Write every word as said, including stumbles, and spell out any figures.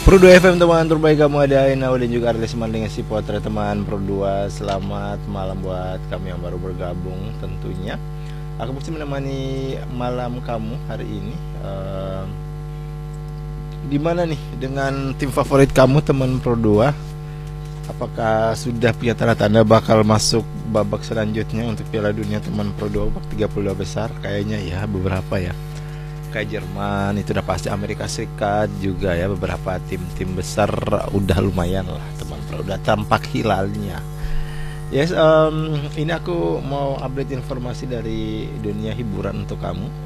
Pro dua F M teman terbaik kamu ada Inau dan juga Arlis dengan si potret teman Pro dua. Selamat malam buat kami yang baru bergabung tentunya. Aku mesti menemani malam kamu hari ini. uh, Gimana nih dengan tim favorit kamu teman Pro dua? Apakah sudah punya tanda-tanda bakal masuk babak selanjutnya untuk Piala Dunia teman Pro dua babak tiga puluh dua besar? Kayaknya ya beberapa ya. Kayak Jerman itu udah pasti, Amerika Serikat juga ya, beberapa tim-tim besar udah lumayan lah teman Pro, udah tampak hilalnya. Yes, um, ini aku mau update informasi dari dunia hiburan untuk kamu.